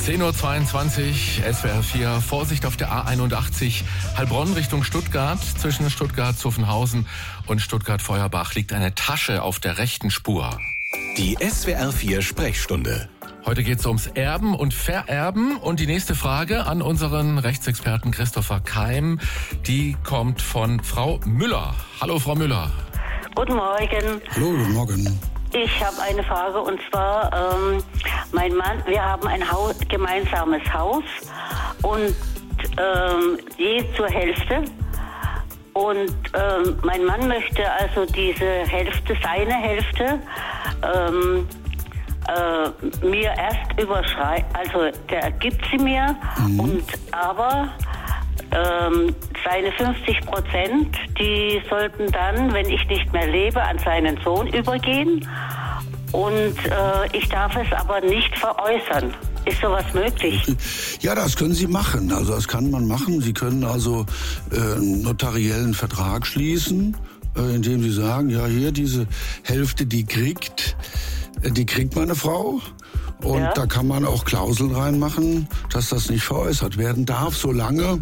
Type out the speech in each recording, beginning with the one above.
10:22 Uhr, SWR 4. Vorsicht auf der A81 Heilbronn Richtung Stuttgart. Zwischen Stuttgart-Zuffenhausen und Stuttgart-Feuerbach liegt eine Tasche auf der rechten Spur. Die SWR 4 Sprechstunde. Heute geht es ums Erben und Vererben. Und die nächste Frage an unseren Rechtsexperten Christopher Keim, die kommt von Frau Müller. Hallo, Frau Müller. Guten Morgen. Hallo, guten Morgen. Ich habe eine Frage und zwar, mein Mann, wir haben ein gemeinsames Haus und je zur Hälfte. Und mein Mann möchte also diese Hälfte, seine Hälfte, mir erst überschreiten, also der gibt sie mir, aber seine 50%, die sollten dann, wenn ich nicht mehr lebe, an seinen Sohn übergehen und ich darf es aber nicht veräußern. Ist sowas möglich? Ja, das können Sie machen. Also das kann man machen. Sie können also einen notariellen Vertrag schließen, indem Sie sagen, ja, hier diese Hälfte, die kriegt meine Frau. Und ja, da kann man auch Klauseln reinmachen, dass das nicht veräußert werden darf, solange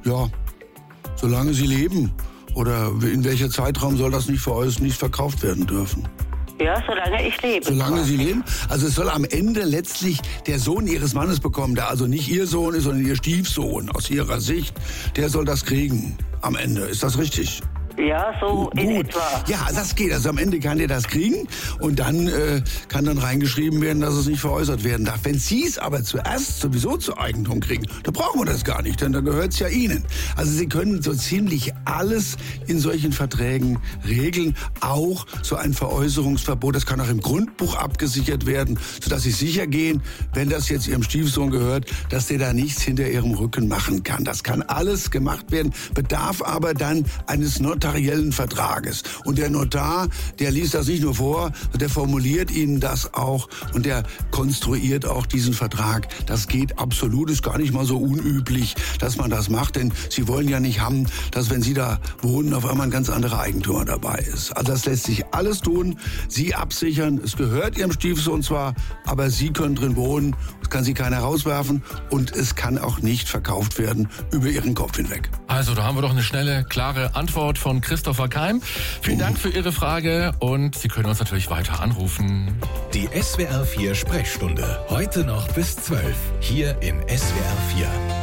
sie leben. Oder in welcher Zeitraum soll das nicht verkauft werden dürfen? Ja, solange ich lebe. Solange sie leben. Also es soll am Ende letztlich der Sohn ihres Mannes bekommen, der also nicht ihr Sohn ist, sondern ihr Stiefsohn aus ihrer Sicht. Der soll das kriegen am Ende. Ist das richtig? Ja, so in Gut. etwa. Ja, das geht. Also am Ende kann der das kriegen und dann kann dann reingeschrieben werden, dass es nicht veräußert werden darf. Wenn Sie es aber zuerst sowieso zur Eigentum kriegen, dann brauchen wir das gar nicht, denn dann gehört es ja Ihnen. Also Sie können so ziemlich alles in solchen Verträgen regeln, auch so ein Veräußerungsverbot. Das kann auch im Grundbuch abgesichert werden, sodass Sie sicher gehen, wenn das jetzt Ihrem Stiefsohn gehört, dass der da nichts hinter Ihrem Rücken machen kann. Das kann alles gemacht werden, bedarf aber dann eines notariellen Vertrages. Und der Notar, der liest das nicht nur vor, der formuliert Ihnen das auch und der konstruiert auch diesen Vertrag. Das geht absolut, ist gar nicht mal so unüblich, dass man das macht, denn Sie wollen ja nicht haben, dass wenn Sie da wohnen, auf einmal ein ganz anderer Eigentümer dabei ist. Also das lässt sich alles tun, Sie absichern, es gehört Ihrem Stiefsohn zwar, aber Sie können drin wohnen, es kann Sie keiner rauswerfen und es kann auch nicht verkauft werden über Ihren Kopf hinweg. Also, da haben wir doch eine schnelle, klare Antwort von Christopher Keim. Vielen Dank für Ihre Frage und Sie können uns natürlich weiter anrufen. Die SWR 4 Sprechstunde. Heute noch bis 12. Hier in SWR 4.